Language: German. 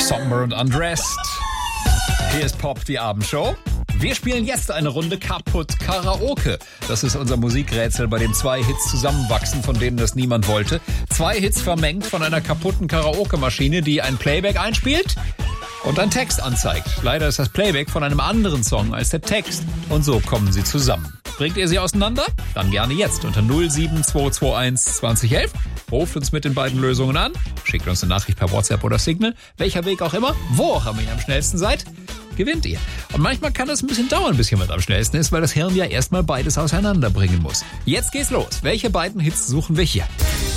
Somber und Undressed. Hier ist Pop, die Abendshow. Wir spielen jetzt eine Runde Kaputt Karaoke. Das ist unser Musikrätsel, bei dem 2 Hits zusammenwachsen, von denen das niemand wollte. 2 Hits vermengt von einer kaputten Karaoke-Maschine, die ein Playback einspielt und einen Text anzeigt. Leider ist das Playback von einem anderen Song als der Text. Und so kommen sie zusammen. Bringt ihr sie auseinander? Dann gerne jetzt unter 07221 2011. Ruft uns mit den beiden Lösungen an. Schickt uns eine Nachricht per WhatsApp oder Signal. Welcher Weg auch immer, wo auch immer ihr am schnellsten seid, gewinnt ihr. Und manchmal kann es ein bisschen dauern, bis jemand am schnellsten ist, weil das Hirn ja erstmal beides auseinanderbringen muss. Jetzt geht's los. Welche beiden Hits suchen wir hier?